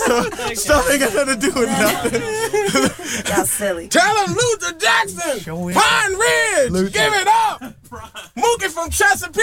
Stuff ain't got nothing to do with nothing. Y'all silly. Tell him Luther Jackson, Pine Ridge, give it up. Mookie from Chesapeake.